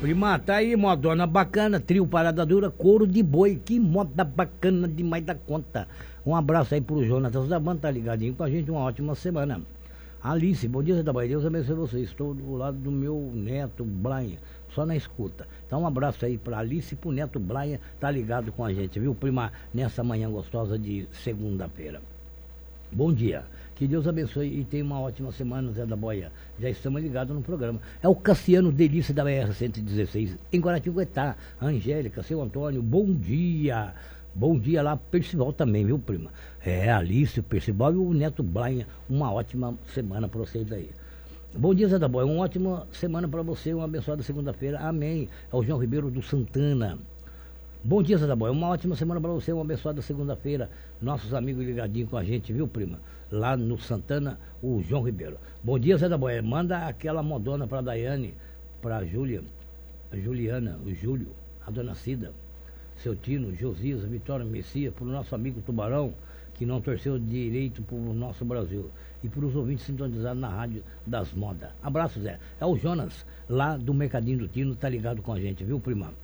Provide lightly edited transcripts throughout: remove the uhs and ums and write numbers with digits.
Prima, tá aí, modona bacana, trio Parada Dura, couro de boi, que moda bacana demais da conta. Um abraço aí pro Jonatas da banda, tá ligadinho com a gente, uma ótima semana. Alice, bom dia, Zé da Bahia, Deus abençoe vocês, estou do lado do meu neto Brian, só na escuta. Então um abraço aí pra Alice e pro neto Brian, tá ligado com a gente, viu, prima, nessa manhã gostosa de segunda-feira. Bom dia, que Deus abençoe e tenha uma ótima semana, Zé da Boia. Já estamos ligados no programa. É o Cassiano Delícia da BR-116, em Guaratinguetá. Angélica, seu Antônio, bom dia. Bom dia lá, Percival também, viu, prima? É, Alice, o Percival e o Neto Blainha. Uma ótima semana para vocês aí. Bom dia, Zé da Boia. Uma ótima semana para você, uma abençoada segunda-feira. Amém. É o João Ribeiro do Santana. Bom dia, Zé da Boia. Uma ótima semana para você, uma abençoada segunda-feira. Nossos amigos ligadinhos com a gente, viu, prima? Lá no Santana, o João Ribeiro. Bom dia, Zé da Boia. Manda aquela modona para a Daiane, para a Júlia, a Juliana, o Júlio, a Dona Cida, seu Tino, Josias, Vitória, Messias, para o nosso amigo Tubarão, que não torceu direito para o nosso Brasil. E para os ouvintes sintonizados na Rádio das Modas. Abraço, Zé. É o Jonas, lá do Mercadinho do Tino, tá ligado com a gente, viu, prima?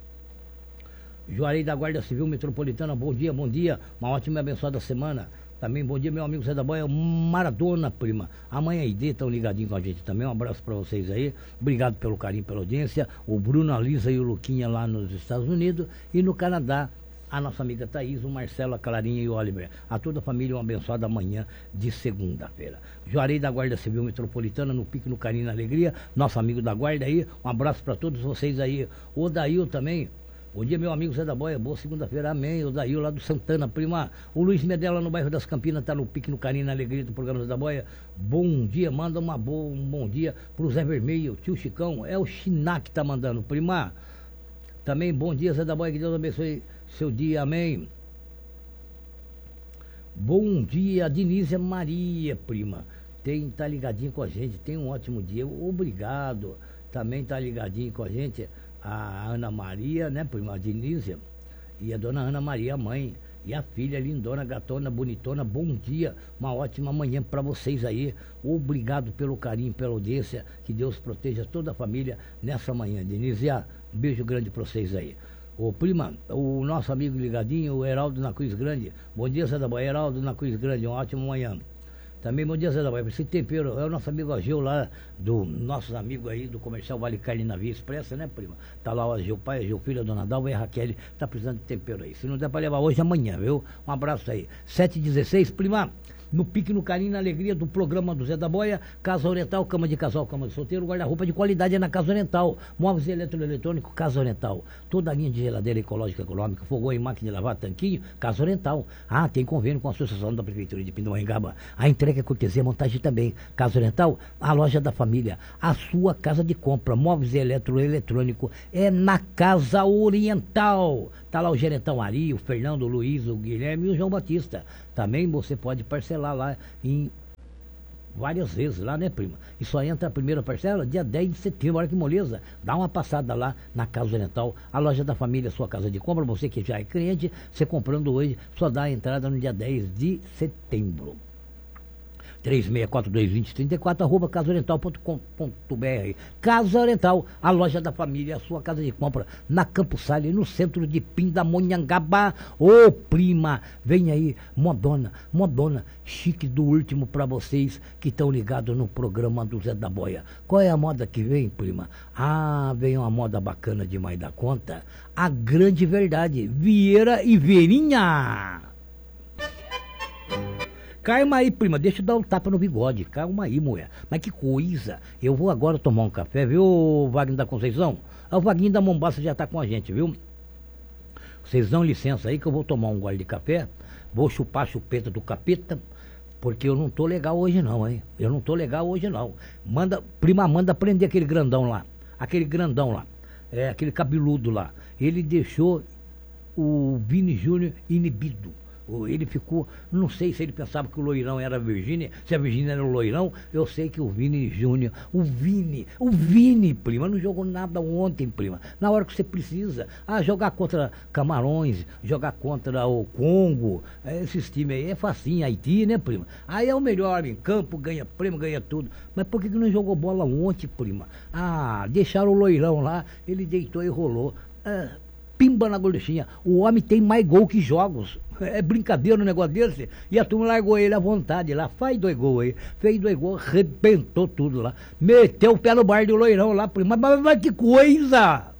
Juarez da Guarda Civil Metropolitana, bom dia, uma ótima e abençoada semana. Também bom dia, meu amigo Zé da Boia, Maradona, prima. Amanhã e D estão ligadinhos com a gente também, um abraço para vocês aí. Obrigado pelo carinho, pela audiência. O Bruno, a Lisa e o Luquinha lá nos Estados Unidos. E no Canadá, a nossa amiga Thaís, o Marcelo, a Clarinha e o Oliver. A toda a família, uma abençoada manhã de segunda-feira. Juarez da Guarda Civil Metropolitana, no Pique, no Carinho, na Alegria. Nosso amigo da Guarda aí, um abraço para todos vocês aí. O Dail também. Bom dia, meu amigo Zé da Boia, boa segunda-feira, amém. O Dail lá do Santana, prima. O Luiz Medella no bairro das Campinas, tá no Pique, no Carinho, na Alegria do programa Zé da Boia. Bom dia, manda um bom dia pro Zé Vermelho, tio Chicão, é o Chiná que tá mandando, prima. Também bom dia, Zé da Boia, que Deus abençoe seu dia, amém. Bom dia, Dinísia Maria, prima. Tá ligadinho com a gente, tem um ótimo dia, obrigado. Também tá ligadinho com a gente a Ana Maria, né, prima, a Dinísia, e a dona Ana Maria, mãe, e a filha lindona, gatona, bonitona. Bom dia, uma ótima manhã para vocês aí. Obrigado pelo carinho, pela audiência, que Deus proteja toda a família nessa manhã. Dinísia, um beijo grande para vocês aí. Ô prima, o nosso amigo ligadinho, o Heraldo na Cruz Grande. Bom dia, Zé da Boia, Heraldo na Cruz Grande, uma ótima manhã. Também bom dia, Zé da Boia. Esse tempero é o nosso amigo Ageu lá, do nossos amigos aí do comercial Vale Carne na Via Expressa, né, prima? Tá lá o Ageu pai, Ageu filho, a dona Dalva e a Raquel, tá precisando de tempero aí. Se não der pra levar hoje, amanhã, viu? Um abraço aí. 7h16, prima. No Pique, no Carinho, na Alegria do programa do Zé da Boia, Casa Oriental, cama de casal, cama de solteiro, guarda-roupa de qualidade é na Casa Oriental, móveis eletroeletrônicos, Casa Oriental, toda a linha de geladeira ecológica econômica, fogão e máquina de lavar, tanquinho, Casa Oriental. Ah, tem convênio com a Associação da Prefeitura de Pindamonhangaba. A entrega é cortesia, montagem também. Casa Oriental, a loja da família, a sua casa de compra, móveis e eletroeletrônico é na Casa Oriental. Tá lá o gerentão Ari, o Fernando, o Luiz, o Guilherme e o João Batista. Também você pode parcelar lá em várias vezes lá, né, prima? E só entra a primeira parcela dia 10 de setembro, olha que moleza. Dá uma passada lá na Casa Oriental, a loja da família, sua casa de compra. Você que já é cliente, você comprando hoje, só dá a entrada no dia 10 de setembro. 36422034, arroba casaoriental.com.br. Casa Oriental, a loja da família, a sua casa de compra, na Campos Salles, no centro de Pindamonhangaba. Ô prima, vem aí, modona, chique do último para vocês que estão ligados no programa do Zé da Boia. Qual é a moda que vem, prima? Ah, vem uma moda bacana demais da conta. A grande verdade, Vieira e Verinha. Calma aí, prima, deixa eu dar um tapa no bigode. Calma aí, mulher. Mas que coisa. Eu vou agora tomar um café, viu, Wagner da Conceição? O Wagner da Mombaça já tá com a gente, viu? Vocês dão licença aí que eu vou tomar um gole de café. Vou chupar a chupeta do capeta, porque eu não tô legal hoje não, hein? Eu não tô legal hoje não. Prima, manda prender aquele grandão lá. Aquele cabeludo lá. Ele deixou o Vini Júnior inibido. Ele ficou, não sei se ele pensava que o Loirão era a Virgínia, se a Virgínia era o Loirão, eu sei que o Vini Júnior, o Vini, prima, não jogou nada ontem, prima. Na hora que você precisa, jogar contra Camarões, jogar contra o Congo, esses times aí é facinho, Haiti, né, prima? Aí é o melhor em campo, ganha prêmio, ganha tudo. Mas por que não jogou bola ontem, prima? Deixaram o Loirão lá, ele deitou e rolou. Pimba na gorduchinha. O homem tem mais gol que jogos. É brincadeira um negócio desse. E a turma largou ele à vontade lá. Faz 2 gols aí. Fez 2 gols, arrebentou tudo lá. Meteu o pé no bar do Loirão lá. Mas que coisa!